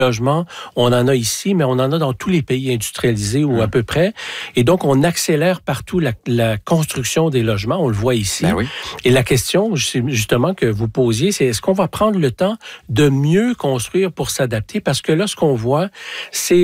logements, on en a ici, mais on en a dans tous les pays industrialisés ou à peu près. Et donc, on accélère partout la construction des logements. On le voit ici. Ben oui. Et la question, justement, que vous posiez, c'est est-ce qu'on va prendre le temps de mieux construire pour s'adapter? Parce que là, ce qu'on voit, c'est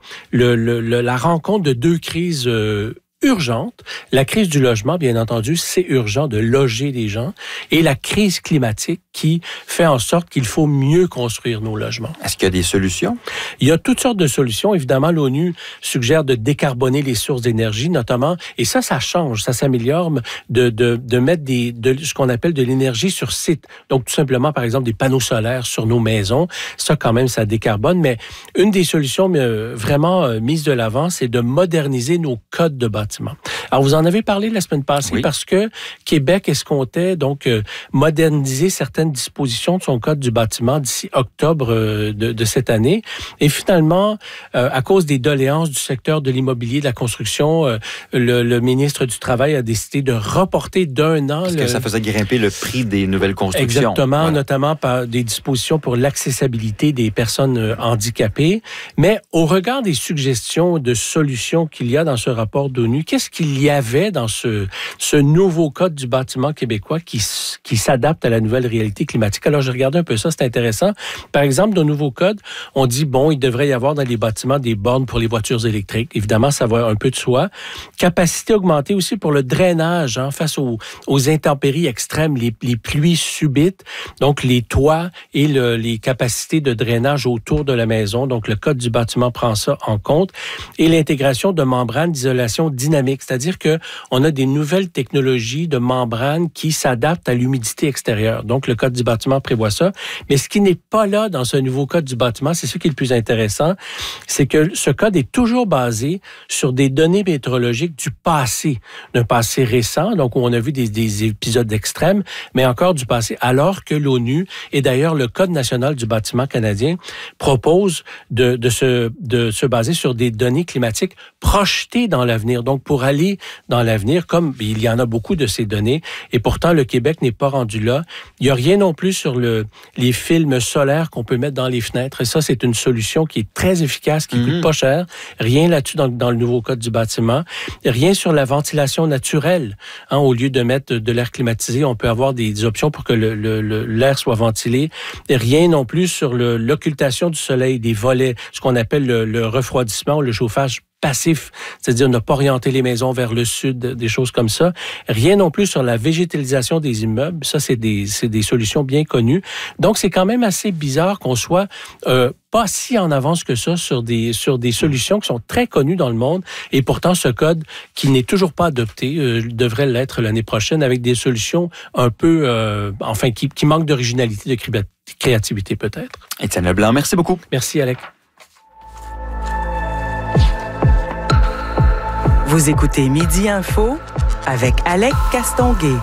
la rencontre de deux crises urgente. La crise du logement, bien entendu, c'est urgent de loger les gens. Et la crise climatique qui fait en sorte qu'il faut mieux construire nos logements. Est-ce qu'il y a des solutions? Il y a toutes sortes de solutions. Évidemment, l'ONU suggère de décarboner les sources d'énergie, notamment, et ça change, ça s'améliore, de mettre ce qu'on appelle de l'énergie sur site. Donc, tout simplement, par exemple, des panneaux solaires sur nos maisons. Ça, quand même, ça décarbone. Mais une des solutions vraiment mises de l'avant, c'est de moderniser nos codes de bâtiment. Alors, vous en avez parlé la semaine passée parce que Québec escomptait donc moderniser certaines dispositions de son code du bâtiment d'ici octobre de cette année. Et finalement, à cause des doléances du secteur de l'immobilier, de la construction, le ministre du Travail a décidé de reporter d'un an. Parce que ça faisait grimper le prix des nouvelles constructions. Exactement, voilà. Notamment par des dispositions pour l'accessibilité des personnes handicapées. Mais au regard des suggestions de solutions qu'il y a dans ce rapport d'ONU, qu'est-ce qu'il y avait dans ce nouveau code du bâtiment québécois qui s'adapte à la nouvelle réalité climatique? Alors, j'ai regardé un peu ça, c'est intéressant. Par exemple, dans le nouveau code, on dit, il devrait y avoir dans les bâtiments des bornes pour les voitures électriques. Évidemment, ça va un peu de soi. Capacité augmentée aussi pour le drainage face aux intempéries extrêmes, les pluies subites. Donc, les toits et les capacités de drainage autour de la maison. Donc, le code du bâtiment prend ça en compte. Et l'intégration de membranes d'isolation dynamique, c'est-à-dire qu'on a des nouvelles technologies de membranes qui s'adaptent à l'humidité extérieure. Donc, le code du bâtiment prévoit ça. Mais ce qui n'est pas là dans ce nouveau code du bâtiment, c'est ce qui est le plus intéressant, c'est que ce code est toujours basé sur des données météorologiques du passé, d'un passé récent, donc où on a vu des épisodes extrêmes, mais encore du passé, alors que l'ONU, et d'ailleurs le Code national du bâtiment canadien, propose de se baser sur des données climatiques projetées dans l'avenir. Donc, pour aller dans l'avenir, comme il y en a beaucoup de ces données, et pourtant, le Québec n'est pas rendu là. Il n'y a rien non plus sur les films solaires qu'on peut mettre dans les fenêtres. Et ça, c'est une solution qui est très efficace, qui coûte pas cher. Rien là-dessus dans le nouveau code du bâtiment. Rien sur la ventilation naturelle. Au lieu de mettre de l'air climatisé, on peut avoir des options pour que l'air soit ventilé. Et rien non plus sur l'occultation du soleil, des volets, ce qu'on appelle le refroidissement ou le chauffage passif, c'est-à-dire ne pas orienter les maisons vers le sud, des choses comme ça. Rien non plus sur la végétalisation des immeubles. Ça, c'est des solutions bien connues. Donc, c'est quand même assez bizarre qu'on soit pas si en avance que ça sur des solutions qui sont très connues dans le monde. Et pourtant, ce code, qui n'est toujours pas adopté, devrait l'être l'année prochaine avec des solutions un peu, qui manquent d'originalité, de créativité peut-être. Étienne Leblanc, merci beaucoup. Merci, Alec. Vous écoutez Midi Info avec Alec Castonguay.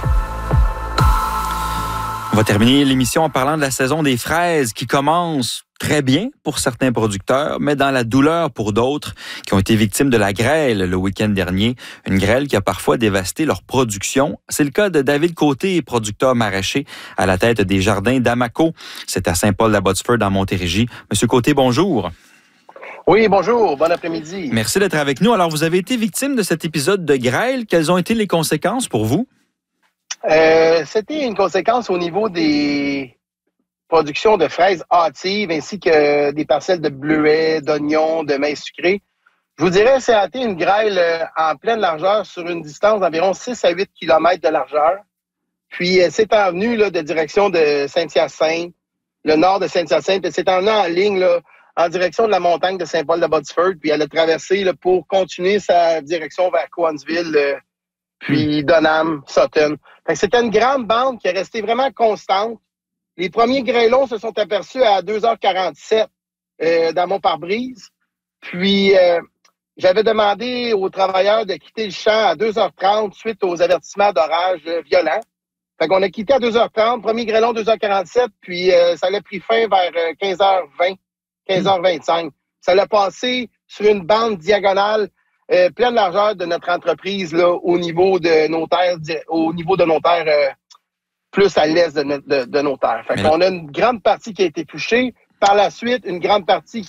On va terminer l'émission en parlant de la saison des fraises qui commence très bien pour certains producteurs, mais dans la douleur pour d'autres qui ont été victimes de la grêle le week-end dernier. Une grêle qui a parfois dévasté leur production. C'est le cas de David Côté, producteur maraîcher à la tête des jardins d'Amaco. C'est à Saint-Paul-la-Botsford, en Montérégie. Monsieur Côté, bonjour. Oui, bonjour. Bon après-midi. Merci d'être avec nous. Alors, vous avez été victime de cet épisode de grêle. Quelles ont été les conséquences pour vous? C'était une conséquence au niveau des productions de fraises hâtives ainsi que des parcelles de bleuets, d'oignons, de maïs sucré. Je vous dirais, ça a été une grêle en pleine largeur sur une distance d'environ 6 à 8 km de largeur. Puis, c'est en venu de direction de Saint-Hyacinthe, le nord de Saint-Hyacinthe. C'est en venant en ligne en direction de la montagne de Saint-Paul-de-Botsford, puis elle a traversé pour continuer sa direction vers Cowansville, puis Dunham, Sutton. C'était une grande bande qui est restée vraiment constante. Les premiers grêlons se sont aperçus à 2h47 dans mon pare-brise. Puis, j'avais demandé aux travailleurs de quitter le champ à 2h30 suite aux avertissements d'orage violents. Fait qu'on a quitté à 2h30, premier grêlon 2h47, puis ça a pris fin vers 15h20. 15h25. Ça l'a passé sur une bande diagonale pleine largeur de notre entreprise au niveau de nos terres, plus à l'est de nos terres. Fait qu'on a une grande partie qui a été touchée. par la suite, une grande partie